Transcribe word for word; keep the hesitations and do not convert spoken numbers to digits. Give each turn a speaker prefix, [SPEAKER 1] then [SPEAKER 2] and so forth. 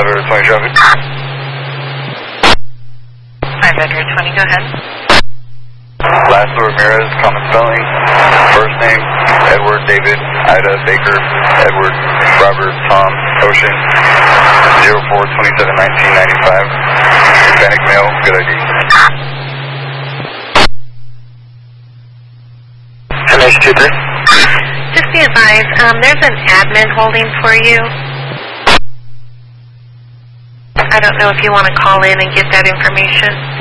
[SPEAKER 1] Edward twenty traffic.
[SPEAKER 2] five Edward twenty, go ahead.
[SPEAKER 1] Laszlo Ramirez, common spelling. First name, Edward David Ida Baker Edward Robert Tom Ocean. zero four twenty-seven nineteen ninety-five. Hispanic male, good I D. M H two three.
[SPEAKER 2] Just be advised, um, there's an admin holding for you. I don't know if you want to call in and get that information.